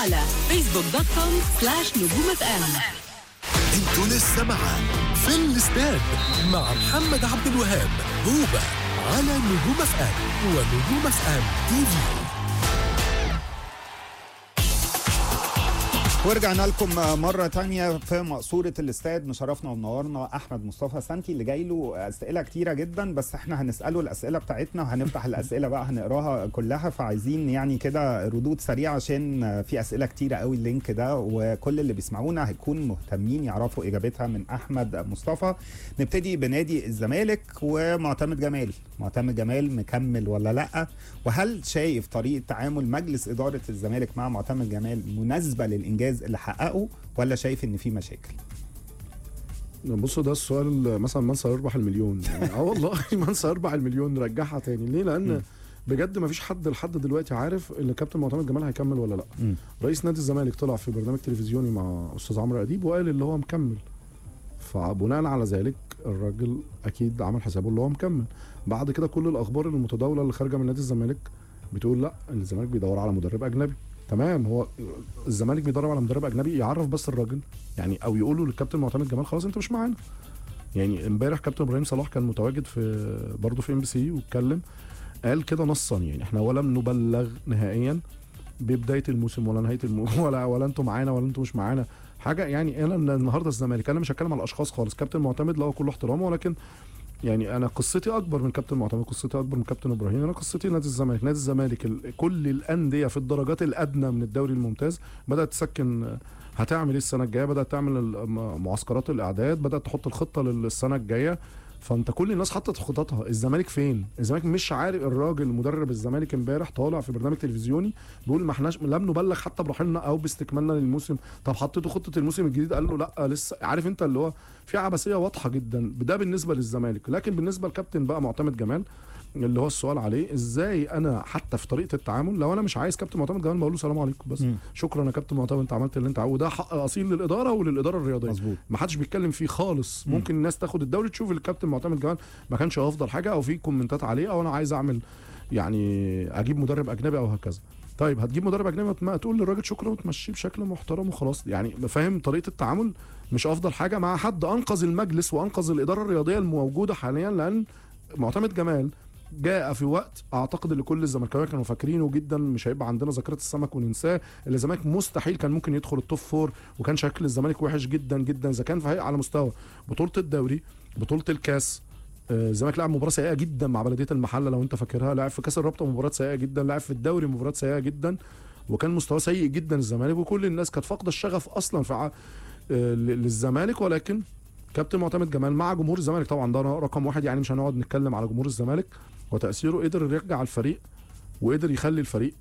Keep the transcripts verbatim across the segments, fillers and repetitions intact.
على فيسبوك دوت كوم سلاش نجوم اف ام. انتوا لسه معاه في الاستاد مع محمد عبد الوهاب هوبا على نجوم اف ام ونجوم اف ام تي في. ورجعنا لكم مرة تانية في مقصورة الاستاد. مشرفنا ومنورنا أحمد مصطفى سانتي اللي جاي له أسئلة كتيرة جدا، بس احنا هنسأله الأسئلة بتاعتنا وهنفتح الأسئلة بقى هنقراها كلها، فعايزين يعني كده ردود سريعة عشان في أسئلة كتيرة قوي اللينك ده، وكل اللي بيسمعونا هيكون مهتمين يعرفوا إجابتها من أحمد مصطفى. نبتدي بنادي الزمالك ومعتمد جمال. معتمد جمال مكمل ولا لأ؟ وهل شايف طريقة تعامل مجلس إدارة الزمالك مع معتمد جمال مناسبة للإنجاز اللي حققه، ولا شايف ان في مشاكل؟ بص ده السؤال مثلا من سيربح المليون يعني اه والله من سيربح المليون نرجعها تاني ليه؟ لان بجد ما فيش حد لحد دلوقتي عارف ان كابتن معتمد جمال هيكمل ولا لا. م. رئيس نادي الزمالك طلع في برنامج تلفزيوني مع استاذ عمرو اديب وقال اللي هو مكمل، فبناء على ذلك الراجل اكيد عمل حسابه اللي هو مكمل. بعد كده كل الاخبار المتداوله اللي خارجه من نادي الزمالك بتقول لا الزمالك بيدور على مدرب اجنبي. تمام، هو الزمالك بيدرب على مدرب اجنبي يعرف بس الراجل يعني، او يقولوا للكابتن معتمد جمال خلاص انت مش معانا. يعني امبارح كابتن ابراهيم صلاح كان متواجد في برضه في ام بي سي واتكلم قال كده نصا يعني احنا ولم نبلغ نهائيا ببدايه الموسم ولا نهايه الموسم ولا ولا انتم معانا ولا انتم مش معانا حاجه. يعني انا النهارده الزمالك انا مش هتكلم على الاشخاص خالص، كابتن معتمد له كل احترامه، ولكن يعني انا قصتي اكبر من كابتن معتمد، قصتي اكبر من كابتن ابراهيم، انا قصتي نادي الزمالك. نادي الزمالك كل الانديه في الدرجات الادنى من الدوري الممتاز بدات تسكن هتعمل ايه السنه الجايه، بدات تعمل معسكرات الاعداد، بدات تحط الخطه للسنه الجايه. فانت كل الناس حطت خططها. الزمالك فين؟ الزمالك مش عارف. الراجل مدرب الزمالك امبارح طالع في برنامج تلفزيوني بيقول ما احناش لم نبلغ حتى برحيلنا او باستكمالنا للموسم. طب حطيتوا خطه الموسم الجديد؟ قال له لا لسه. عارف انت اللي هو في عبثيه واضحه جدا. ده بالنسبه للزمالك. لكن بالنسبه لكابتن بقى معتمد جمال اللي هو السؤال عليه ازاي انا حتى في طريقه التعامل لو انا مش عايز كابتن معتمد جمال بقول له سلام عليكم بس م. شكرا يا كابتن معتمد انت عملت اللي انت عاوزه. وده حق اصيل للاداره وللاداره الرياضيه مظبوط، ما حدش بيتكلم فيه خالص. م. ممكن الناس تاخد الدوري تشوف الكابتن معتمد جمال ما كانش افضل حاجه او في كومنتات عليه او انا عايز اعمل يعني اجيب مدرب اجنبي او هكذا. طيب هتجيب مدرب اجنبي ما تقول للراجل شكرا وتمشيه بشكل محترم وخلاص. يعني فاهم طريقه التعامل مش افضل حاجه مع حد انقذ المجلس وانقذ الاداره الرياضيه الموجوده حاليا، لان معتمد جمال جاء في وقت اعتقد ان كل الزملكاويه كانوا فاكرينه جدا مش هيبقى عندنا ذاكره السمك وننساه. الزمالك مستحيل كان ممكن يدخل التوب فور، وكان شكل الزمالك وحش جدا جدا اذا كان في على مستوى بطوله الدوري بطوله الكاس. الزمالك لعب مباراه سيئه جدا مع بلديه المحله لو انت فاكرها، لعب في كاس الرابطه مباراه سيئه جدا، لعب في الدوري مباراه سيئه جدا، وكان مستوى سيء جدا الزمالك، وكل الناس كانت فاقده الشغف اصلا في للزمالك. ولكن كابتن معتمد جمال مع جمهور الزمالك طبعا ده رقم واحد، يعني مش هنقعد نتكلم على جمهور الزمالك وتأثيره، قدر يرجع الفريق وقدر يخلي الفريق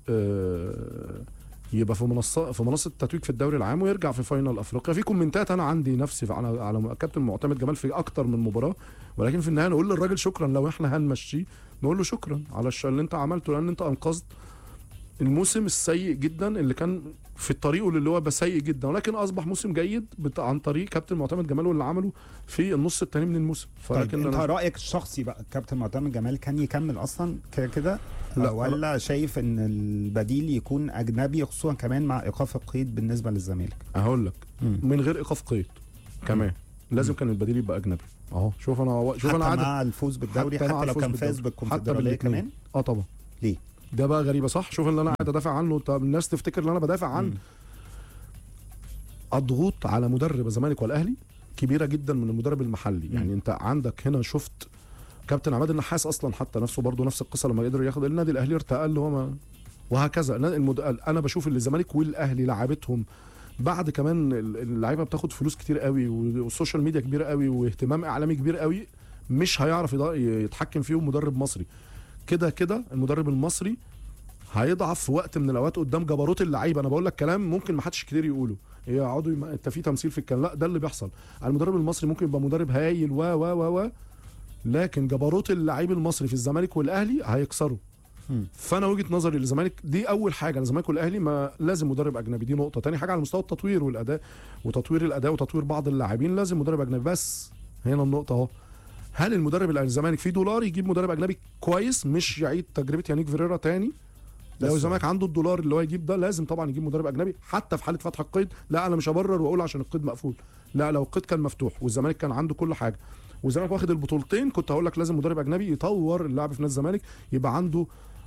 يبقى في منصه في منصه التتويج في الدوري العام ويرجع في فاينل افريقيا. في كومنتات انا عندي نفسي على على كابتن معتمد جمال في اكتر من مباراه، ولكن في النهايه نقول للراجل شكرا. لو احنا هنمشيه نقول له شكرا على الشيء اللي انت عملته، لان انت انقذت الموسم السيء جدا اللي كان في الطريق اللي هو سيء جدا، ولكن اصبح موسم جيد عن طريق كابتن معتمد جمال واللي عمله في النص الثاني من الموسم. فلكن انت رايك الشخصي بقى كابتن معتمد جمال كان يكمل اصلا كده كده ولا شايف ان البديل يكون اجنبي، خصوصا كمان مع ايقاف القيد بالنسبه للزمالك؟ هقول لك من غير ايقاف قيد كمان م. لازم كان البديل يبقى اجنبي. اهو شوف انا شوف انا حتى مع الفوز بالدوري، حتى, حتى لو كان فاز بالكونفدراليه كمان. اه طبعا. ليه ده بقى غريبه صح؟ شوف اللي انا قاعد ادافع عنه. طب الناس تفتكر ان انا بدافع عن الضغوط على مدرب الزمالك والاهلي كبيره جدا من المدرب المحلي. م. يعني انت عندك هنا شفت كابتن عماد النحاس اصلا حتى نفسه برضه نفس القصه لما قدر ياخد النادي الاهلي ارتقى اللي هو ما وهكذا. المد... انا بشوف ان الزمالك والاهلي لعبتهم بعد كمان اللعيبه بتاخد فلوس كتير قوي والسوشيال ميديا كبيره قوي واهتمام اعلامي كبير قوي، مش هيعرف يتحكم فيهم مدرب مصري. كده كده المدرب المصري هيضعف في وقت من الاوقات قدام جبروت اللعيبه. انا بقول لك كلام ممكن ما حدش كتير يقوله، يقعدوا يم... انت في تمثيل في الكلام، لا ده اللي بيحصل. المدرب المصري ممكن يبقى مدرب هايل و و و و لكن جبروت اللعيب المصري في الزمالك والاهلي هيكسره. فانا وجهه نظري للزمالك دي اول حاجه، الزمالك والاهلي ما لازم مدرب اجنبي، دي نقطه. تاني حاجه على مستوى التطوير والاداء وتطوير الاداء وتطوير بعض اللاعبين لازم مدرب اجنبي. بس هنا النقطه اهو، هل المدرب الزمالك فيه دولار يجيب مدرب اجنبي كويس مش يعيد تجربه يانيك فيريرا تاني لو الزمالك عنده الدولار اللي هو يجيب ده لازم طبعا يجيب مدرب اجنبي، حتى في حاله فتح القيد. لا انا مش هبرر واقول عشان القيد مقفول، لا لو القيد كان مفتوح والزمالك كان عنده كل حاجه والزمالك واخد البطولتين كنت هقول لك لازم مدرب اجنبي يطور اللاعب في نادي الزمالك، يبقى عنده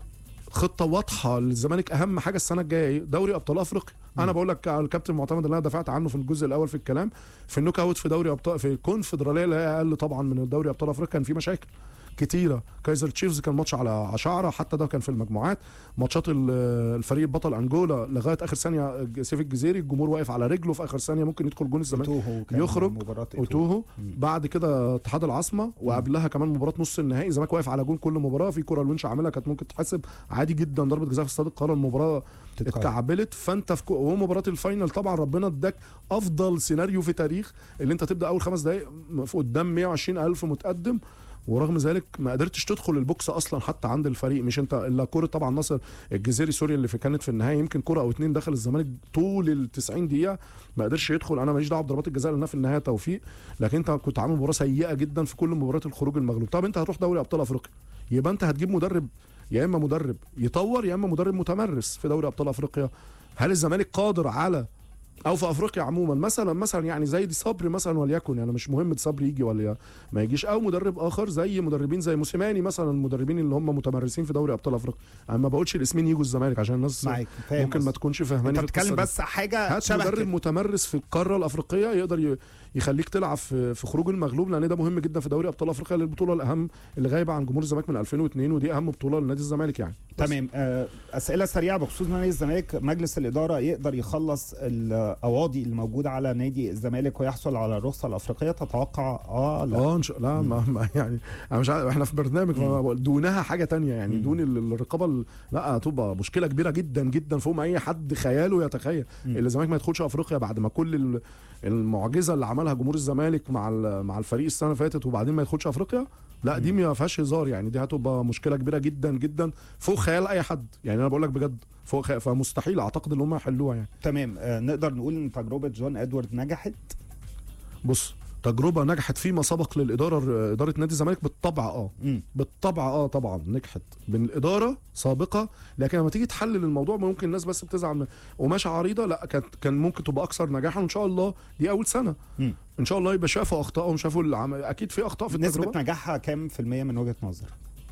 خطه واضحه للزمالك. اهم حاجه السنه الجايه ايه؟ دوري ابطال افريقيا. انا بقول لك على الكابتن معتمد اللي انا دفعت عنه في الجزء الاول في الكلام، في النوك اوت في دوري ابطال في الكونفدراليه اللي هي اقل طبعا من دوري ابطال افريقيا كان في مشاكل كتيره. كايزر تشيفز كان ماتش على شعره، حتى ده كان في المجموعات. ماتشات الفريق البطل انجولا لغايه اخر ثانيه سيف الجزيري الجمهور واقف على رجله في اخر ثانيه ممكن يدخل جون الزمالك يخرج وتوهو. بعد كده اتحاد العاصمه وقبلها كمان مباراه نص النهائي الزمالك واقف على جون كل مباراه، في كره الونش عاملها كانت ممكن تتحسب عادي جدا ضربه جزاء في استاد القاهره، المباراه اتكعبلت. فانت في ومباراه الفاينل طبعا ربنا اداك افضل سيناريو في تاريخ اللي انت تبدا اول خمس دقائق قدام مية وعشرين الف متقدم، ورغم ذلك ما قدرتش تدخل البوكس اصلا حتى عند الفريق. مش انت الا كوره طبعا ناصر الجزيري سوري اللي في كانت في النهايه يمكن كوره او اتنين دخل الزمالك طول ال تسعين دقيقه ما قدرش يدخل. انا ماليش دعوه بضربات الجزاء لانها في النهايه توفيق، لكن انت كنت عامل مباراه سيئه جدا في كل مباريات الخروج المغلوب. طب انت هتروح دوري ابطال افريقيا يبقى انت هتجيب مدرب، يا اما مدرب يطور يا اما مدرب متمرس في دوري ابطال افريقيا. هل الزمالك قادر على او في افريقيا عموما مثلا مثلا يعني زي دي صبري مثلا وليكن، يعني مش مهم صبري يجي ولا ما يجيش، او مدرب اخر زي مدربين زي موسيماني مثلا، المدربين اللي هم متمرسين في دوري ابطال افريقيا. انا ما بقولش الاسمين يجوا الزمالك عشان الناس ممكن ما تكونش فاهماني. انت بتتكلم بس حاجه شبه مدرب كده. متمرس في القاره الافريقيه يقدر يخليك تلعب في في خروج المغلوب، لان ده مهم جدا في دوري ابطال افريقيا، للبطوله الاهم اللي غايبه عن جمهور الزمالك من ألفين واثنين، ودي اهم بطوله لنادي الزمالك يعني. تمام. اسئله سريعه بخصوص نادي الزمالك. مجلس الاداره يقدر يخلص الاواضي الموجوده على نادي الزمالك ويحصل على الرخصه الافريقيه؟ تتوقع اه لا اه ان شاء الله. ما ما يعني انا مش عارف، احنا في برنامج دونها حاجه تانية يعني. مم. دون الرقابه لا هتبقى مشكله كبيره جدا جدا فوق ما اي حد خياله يتخيل. اللي الزمالك ما يدخلش افريقيا بعد ما كل المعجزه اللي عملها جمهور الزمالك مع مع الفريق السنه اللي فاتت وبعدين ما يدخلش افريقيا، لا دي ما فيهاش هزار يعني. دي هتبقى مشكله كبيره جدا جدا فوق خيال اي حد يعني. انا بقول لك بجد فوق خيال، فمستحيل اعتقد ان هم يحلوها يعني. تمام. آه نقدر نقول ان تجربه جون ادوارد نجحت. بص تجربه نجحت فيما سبق للاداره، اداره نادي الزمالك بالطبع اه م. بالطبع اه طبعا نجحت من الاداره سابقه، لكن لما تيجي تحلل الموضوع ممكن الناس بس بتزعل من قماشه عريضه، لا كانت كان ممكن تبقى اكثر نجاحا. وان شاء الله دي اول سنه م. ان شاء الله يبقى شافوا اخطائهم، شافوا العم... اكيد في اخطاء في التجربه. نسبه نجاحها كام في الميه من وجهه نظر؟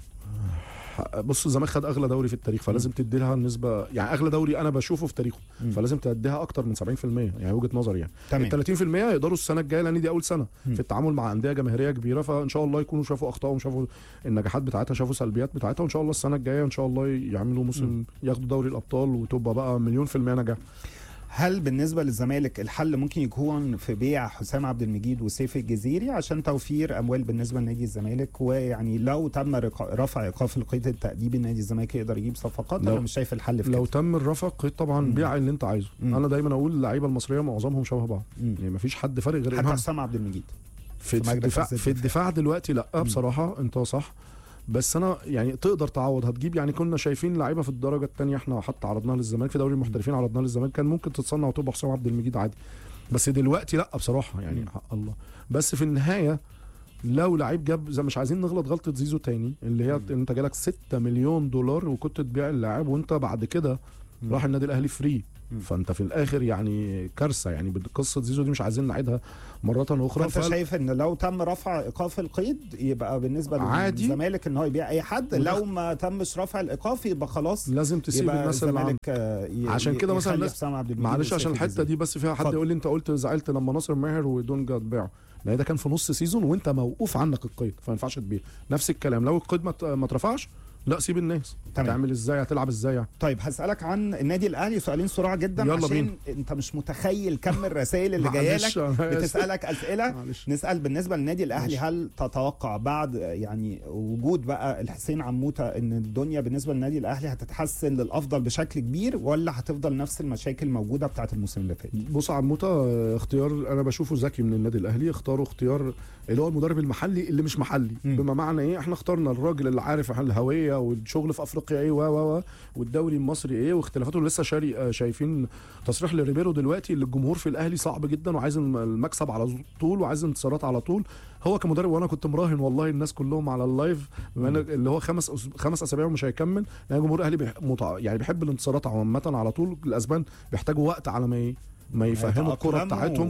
بص الزمالك خد اغلى دوري في التاريخ فلازم تدي لها النسبه يعني، اغلى دوري انا بشوفه في تاريخه م. فلازم تديها اكتر من سبعين في المية يعني وجهه نظري يعني. ال ثلاثين في المية يقدروا السنه الجايه لان دي اول سنه م. في التعامل مع انديه جماهيريه كبيره، فان شاء الله يكونوا شافوا اخطائهم، شافوا النجاحات بتاعتها، شافوا سلبيات بتاعتها، وان شاء الله السنه الجايه ان شاء الله يعملوا موسم ياخدوا دوري الابطال وتبقى بقى مليون في المية نجاح. هل بالنسبه للزمالك الحل ممكن يكون في بيع حسام عبد المجيد وسيف الجزيري عشان توفير اموال بالنسبه لنادي الزمالك؟ ويعني لو تم رفع ايقاف القيد التأديبي نادي الزمالك يقدر يجيب صفقات؟ انا مش شايف الحل في لو كده. تم الرفع القيد طبعا بيع اللي انت عايزه. مم. انا دايما اقول اللعيبه المصريه معظمهم شبه بعض يعني ما فيش حد فارق غير حتى حسام عبد المجيد في, في الدفاع في الدفاع دلوقتي لا بصراحه انت صح، بس انا يعني تقدر تعوض هتجيب يعني. كنا شايفين لعيبه في الدرجه الثانيه احنا حتى عرضناها للزمالك في دوري المحترفين، عرضناها للزمالك كان ممكن تتصنع وتبقى حسام عبد المجيد عادي، بس دلوقتي لا بصراحه يعني حق الله. بس في النهايه لو لعيب جاب زي مش عايزين نغلط غلطه زيزو تاني اللي هي انت جالك ستة مليون دولار وكنت تبيع اللاعب وانت بعد كده راح النادي الاهلي فري، فانت في الاخر يعني كارثه يعني. بقصه زيزو دي مش عايزين نعيدها مره اخرى. فانت شايف ان لو تم رفع ايقاف القيد يبقى بالنسبه للزمالك ان هو يبيع اي حد، لو ما تمش رفع الايقاف يبقى خلاص لازم تسيب الناس اللي عشان كده مثلا معلش عشان الحته دي بس فيها حد يقول لي انت قلت زعلت لما ناصر ماهر ودونجا اتباعوا، لان ده كان في نص سيزون وانت موقوف عنك القيد فما ينفعش تبيع. نفس الكلام لو القيد ما اترفعش لا سيب الناس. هتعمل ازاي؟ هتلعب ازاي يعني؟ طيب هسألك عن النادي الاهلي سؤالين سرعه جدا يلا عشان بينا. انت مش متخيل كم الرسائل اللي جايه لك بتسالك اسئله. نسال بالنسبه للنادي الاهلي، هل تتوقع بعد يعني وجود بقى الحسين عموته ان الدنيا بالنسبه للنادي الاهلي هتتحسن للافضل بشكل كبير ولا هتفضل نفس المشاكل موجوده بتاعه الموسم اللي فات؟ بص عموته اختيار انا بشوفه ذكي من النادي الاهلي، اختاروا اختيار اللي هو المدرب المحلي اللي مش محلي. م. بما معنى ايه؟ احنا اخترنا الراجل اللي عارف الهويه افريقيا والشغل في افريقيا ايه و و والدوري المصري ايه واختلافاته. لسه شاري شايفين تصريح لريبيرو دلوقتي اللي الجمهور في الاهلي صعب جدا وعايز المكسب على طول وعايز انتصارات على طول. هو كمدرب وانا كنت مراهن والله الناس كلهم على اللايف بما اللي هو خمس خمس اسابيع ومش هيكمل لان جمهور الاهلي بيح... متع... يعني بيحب الانتصارات عامه على طول. الاسبان بيحتاجوا وقت على ما ي... ما يفهموا الكره بتاعتهم.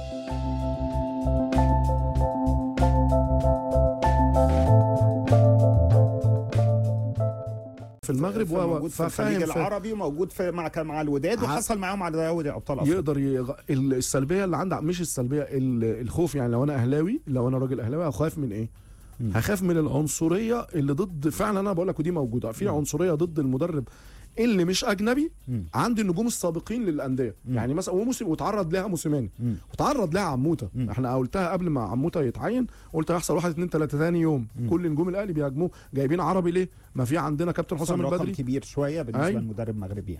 في المغرب موجود في الخليج العربي وموجود في مع مع الوداد وحصل معاهم على دوري ابطال افريقيا. يقدر يغ... السلبيه اللي عندك مش السلبيه الخوف. يعني لو انا اهلاوي لو انا راجل اهلاوي هخاف من ايه؟ م. هخاف من العنصريه اللي ضد فعلا. انا بقول لك ودي موجوده في عنصريه ضد المدرب اللي مش اجنبي. م. عند النجوم السابقين للانديه. يعني مثلا وموسم وتعرض لها موسيماني وتعرض لها عموته. م. احنا قلتها قبل ما عموته يتعين قلت هيحصل واحد اتنين تلاته ثاني يوم. م. كل نجوم الاهلي بيهاجموه جايبين عربي ليه؟ ما في عندنا كابتن حسام البدري كبير شويه بالنسبه للمدرب المغربي.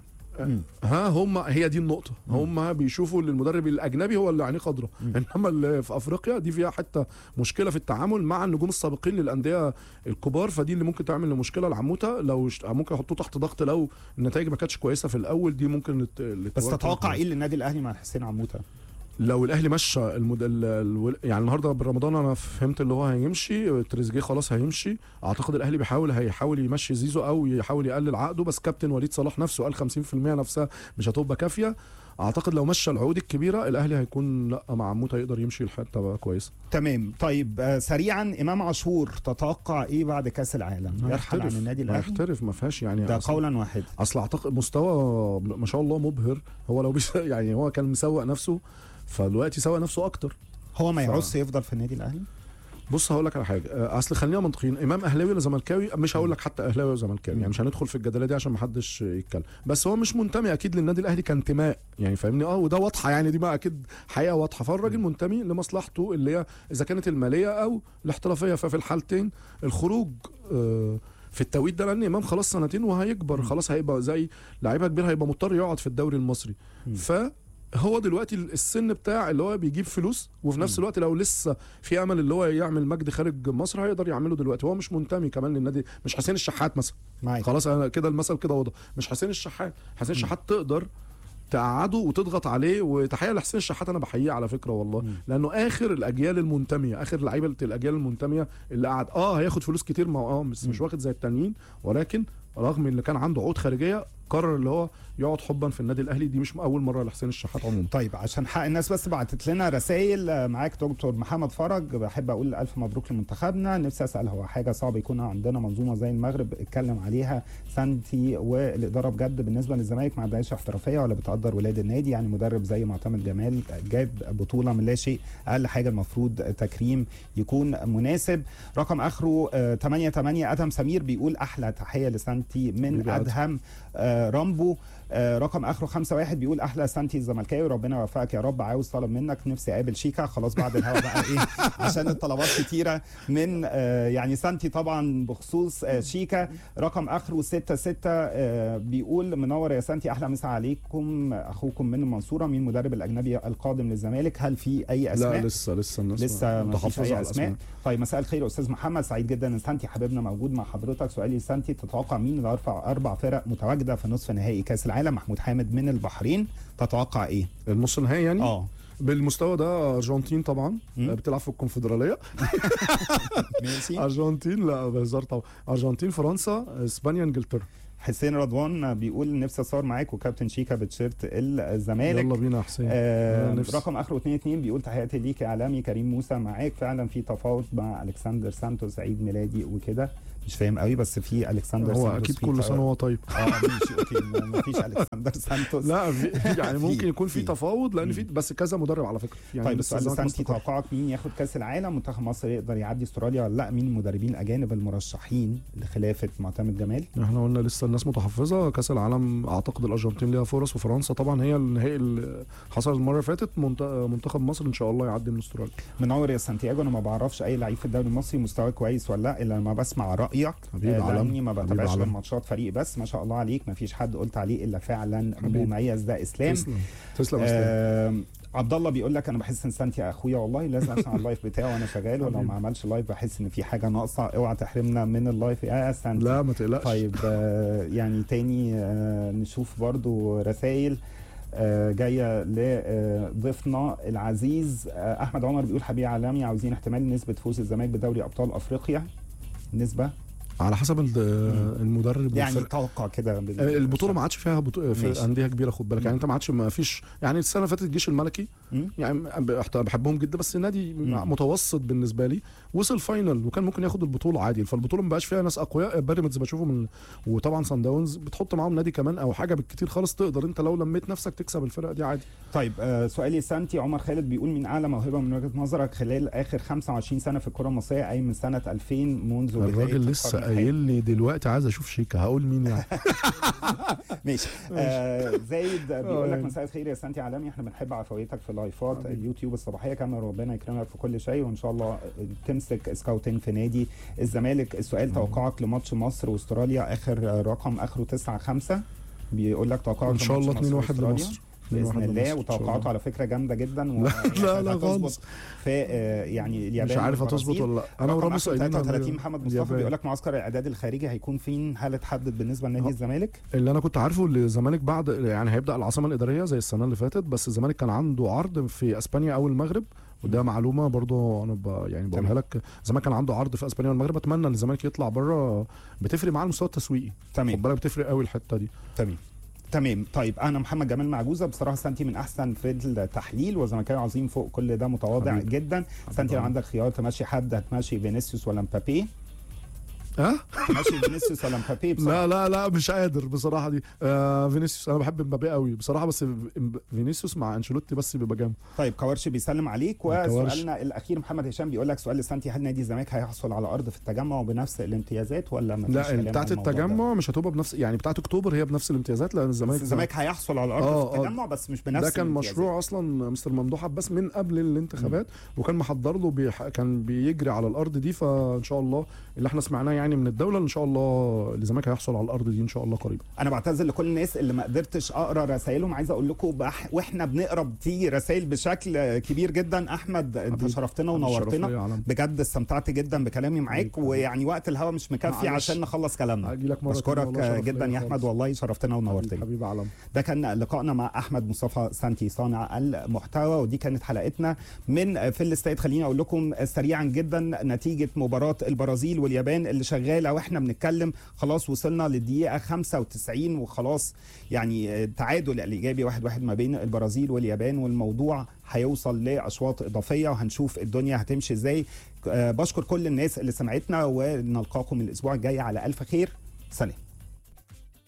ها هم هي دي النقطه. هم بيشوفوا ان المدرب الاجنبي هو اللي عينيه خضراء انما اللي في افريقيا دي فيها حتى مشكله في التعامل مع النجوم السابقين للانديه الكبار. فدي اللي ممكن تعمل مشكله لعموته. لو ممكن يحطوه تحت ضغط لو النتائج ما كانتش كويسه في الاول. دي ممكن بس تتوقع ايه للنادي الاهلي مع حسين عموته؟ لو الاهلي مشى المد... ال... يعني النهارده برمضان انا فهمت اللي هو هيمشي تريزيجيه خلاص هيمشي. اعتقد الاهلي بيحاول هيحاول يمشي زيزو او يحاول يقلل عقده. بس كابتن وليد صلاح نفسه قال خمسين في المية نفسها مش هتبقى كافيه. اعتقد لو مشى العقود الكبيره الاهلي هيكون لا مع عموته يقدر يمشي الحته بقى كويسه. تمام. طيب آه سريعا امام عاشور تتوقع ايه بعد كاس العالم؟ يرحل عن النادي الاهلي؟ هيحترف ما فيهاش يعني ده قولا واحد. اصل اعتقد مستوى ما شاء الله مبهر. هو لو بيش يعني هو كان مسوق نفسه فدلوقتي سوى نفسه اكتر. هو ما يعوزش ف... يفضل في النادي الاهلي. بص هقول لك على حاجه. اصل خلينا منطقيين. امام اهلاوي ولا زملكاوي؟ مش هقول لك حتى اهلاوي ولا زملكاوي يعني مش هندخل في الجداليه دي عشان ما حدش يتكلم. بس هو مش منتمي اكيد للنادي الاهلي كانتماء يعني فاهمني. اه وده واضحه يعني دي ما اكيد حقيقه واضحه. فالراجل منتمي لمصلحته اللي هي اذا كانت الماليه او الاحترافيه. ففي الحالتين الخروج آه في التوقيت ده لان امام خلاص سنتين وهيكبر خلاص هيبقى زي لعيبه كبير هيبقى مضطر يقعد في الدوري المصري. ف هو دلوقتي السن بتاع اللي هو بيجيب فلوس وفي نفس الوقت لو لسه في امل اللي هو يعمل مجد خارج مصر هيقدر يعمله دلوقتي. هو مش منتمي كمان للنادي. مش حسين الشحات مثلا معي. خلاص انا كده المثل كده واضح. مش حسين الشحات. حسين الشحات تقدر تقعده وتضغط عليه. وتحيه لحسين الشحات انا بحييه على فكره والله م. لانه اخر الاجيال المنتميه اخر لعيبه الاجيال المنتميه اللي قعد اه هياخد فلوس كتير ما اه مش, مش واخد زي التانيين ولكن رغم اللي كان عنده عقود خارجيه قرر اللي هو يقعد حبا في النادي الاهلي. دي مش اول مره لحسين الشحات عموما. طيب عشان حق الناس بس بعتت لنا رسائل. معاك دكتور محمد فرج بحب اقول الف مبروك لمنتخبنا. نفسي اسال هو حاجه صعب يكون عندنا منظومه زي المغرب اتكلم عليها سانتي والاداره بجد بالنسبه للزمالك ما عندهاش احترافيه ولا بتقدر ولاد النادي؟ يعني مدرب زي معتمد جمال جاب بطوله من لا شيء. اقل حاجه المفروض تكريم يكون مناسب. رقم اخره ثمانية ثمانية ادهم سمير بيقول احلى تحيه لسانتي من ادهم آه رامبو. آه رقم اخره خمسة واحد بيقول احلى سانتي الزملكاوي ربنا يوفقك يا رب. عاوز طلب منك نفسي اقابل شيكا. خلاص بعد الهوا بقى ايه عشان الطلبات كتيره من آه يعني سانتي طبعا بخصوص آه شيكا. رقم اخره ستة ستة آه بيقول منور يا سانتي احلى مسا عليكم اخوكم من المنصوره. مين المدرب الاجنبي القادم للزمالك؟ هل في اي اسماء؟ لا لسه لسه الناس لسه ما فيش اي اسماء. طيب مساء الخير استاذ محمد سعيد جدا ان سانتي حبيبنا موجود مع حضرتك. سؤالي سانتي تتوقع مين اللي هيرفع اربع فرق متواجده في نصف نهائي كاس العالم؟ محمود حامد من البحرين. تتوقع ايه النص النهائي يعني؟ اه بالمستوى ده ارجنتين طبعا مم. بتلعب في الكونفدراليه. ماشي. ارجنتين لا بهزار طبعا. ارجنتين فرنسا اسبانيا انجلترا. حسين رضوان بيقول نفسي اصور معاك وكابتن شيكا بتشيرت الزمالك. يلا بينا يا حسين. آه رقم اخره اتنين اتنين بيقول تحياتي ليك يا اعلامي كريم موسى. معاك فعلا في تفاوض مع الكسندر سانتوس عيد ميلادي وكده مش فاهم قوي بس في الكسندر هو سانتوس اكيد كل سنه هو طيب. اه ماشي اوكي ما فيش الكسندر سانتوس. لا في يعني ممكن يكون في تفاوض لان في بس كذا مدرب على فكره يعني. طيب السؤال سانتي توقعك مين ياخد كاس العالم؟ منتخب مصر يقدر يعدي استراليا ولا لا؟ مين المدربين الاجانب المرشحين لخلافه معتمد جمال؟ احنا قلنا لسه الناس متحفظه. كاس العالم اعتقد الارجنتين ليها فرص وفرنسا طبعا هي النهائي اللي حصل المره اللي فاتت. منتخب مصر ان شاء الله يعدي من استراليا. منور يا سانتياغو. انا ما بعرفش اي لعيب في الدوري المصري مستواه كويس ولا لا الا لما بسمع رايك لاني ما بتابعش الماتشات فريق بس. ما شاء الله عليك ما فيش حد قلت عليه الا فعلا مميز. ده اسلام. تسلم تسلم آه عبد الله بيقول لك انا بحس ان سانتي اخويا والله لازم اسمع اللايف بتاعه وانا شغال، ولو ما عملش لايف بحس ان في حاجه ناقصه، اوعى تحرمنا من اللايف يا سانتي. لا ما تقلقش. طيب آه يعني تاني آه نشوف برضو رسائل آه جايه لضيفنا العزيز. آه احمد عمر بيقول حبيبي عالمي، عاوزين احتمال نسبه فوز الزمالك بدوري ابطال افريقيا. نسبه على حسب المدرب يعني والفرق. توقع كده. البطوله ما عادش فيها بطو... في انديه كبيره خد بالك، يعني انت ما عادش ما فيش، يعني السنه اللي فاتت الجيش الملكي مم. يعني بحبهم جدا، بس النادي مم. متوسط بالنسبه لي، وصل فاينل وكان ممكن ياخد البطوله عادي، فالبطوله ما بقاش فيها ناس اقوياء. بيراميدز بشوفه من، وطبعا سان داونز بتحط معاهم نادي كمان او حاجه بالكتير خالص، تقدر انت لو لميت نفسك تكسب الفرقه دي عادي. طيب آه سؤالي سانتي، عمر خالد بيقول مين اعلى موهبه من وجهه نظرك خلال اخر خمسة وعشرين سنه في الكره المصريه، اي من سنه ألفين منذ الراجل لسه قايل لي دلوقتي عايز اشوف شيكا، هقول مين يعني. ماشي. آه زايد بيقول لك مساء الخير يا سانتي عالمي، احنا بنحب عفويتك في لايفات اليوتيوب الصباحيه، كان ربنا يكرمك في كل شيء، وان شاء الله تمسك سكاوتنج في نادي الزمالك. السؤال توقعك لماتش مصر واستراليا، اخر رقم اخره تسعة خمسة، بيقول لك توقعك ان شاء الله اتنين واحد لمصر باذن الله، وتوقعاته على فكره جامده جدا. لا لا لا خالص. في يعني اليابان مش عارف هتظبط ولا لا. انا وراموس ثلاثة وثلاثين محمد مصطفى بيقول لك معسكر الاعداد الخارجي هيكون فين، هل اتحدد بالنسبه لنادي الزمالك؟ اللي انا كنت عارفه اللي الزمالك بعد يعني هيبدا العاصمه الاداريه زي السنه اللي فاتت، بس الزمالك كان عنده عرض في اسبانيا او المغرب، وده معلومه برضو انا ب... يعني بقولها لك، الزمالك كان عنده عرض في اسبانيا والمغرب، اتمنى ان الزمالك يطلع بره، بتفرق معاه المستوى التسويقي. تمام. خد بالك بتفرق قوي الحته دي. تمام تمام. طيب انا محمد جمال معجوزه، بصراحه سانتي من احسن في التحليل وزملكاوي عظيم فوق كل ده، متواضع حبيب. جدا. سانتي لو عندك خيار تمشي حد، هتمشي فينيسيوس ولا مبابي؟ ها؟ ماشي فينيسيوس ولا مبابي بصراحه؟ لا لا لا مش قادر بصراحه دي. آه فينيسيوس، انا بحب مبابي قوي بصراحه، بس فينيسيوس مع انشيلوتي بس بيبقى جامد. طيب كوارش بيسلم عليك. وسؤالنا الاخير محمد هشام بيقول لك سؤال لسانتي، هل نادي الزمالك هيحصل على ارض في التجمع وبنفس الامتيازات ولا ما فيش؟ لا بتاعه التجمع مش هتبقى بنفس، يعني بتاعه اكتوبر هي بنفس الامتيازات، لان الزمالك الزمالك هيحصل على ارض آه في التجمع بس مش بنفس ده كان الامتيازات. مشروع اصلا مستر ممدوح عباس من قبل الانتخابات، م. وكان محضر له بيح... كان بيجري على الارض دي، فان شاء الله اللي احنا سمعناه يعني من الدوله ان شاء الله الزمالك هيحصل على الارض دي ان شاء الله قريبا. انا بعتذر لكل الناس اللي ما قدرتش اقرا رسائلهم، عايز اقول لكم بح... واحنا بنقرا بتيجي رسائل بشكل كبير جدا. احمد انت شرفتنا ونورتنا بجد، استمتعت جدا بكلامي معاك، ويعني وقت الهوا مش مكفي عشان نخلص كلامنا. بشكرك جدا يا احمد، والله شرفتنا ونورتنا حبيبي علم. ده كان لقائنا مع احمد مصطفى سانتي صانع المحتوى، ودي كانت حلقتنا من في الاستاد. خليني اقول لكم سريعا جدا نتيجه مباراه البرازيل واليابان اللي شغاله واحنا بنتكلم، خلاص وصلنا للدقيقه خمسة وتسعين وخلاص، يعني تعادل الايجابي واحد واحد ما بين البرازيل واليابان، والموضوع هيوصل لاشواط اضافيه وهنشوف الدنيا هتمشي ازاي. بشكر كل الناس اللي سمعتنا، ونلقاكم الاسبوع الجاي على الف خير. سلام.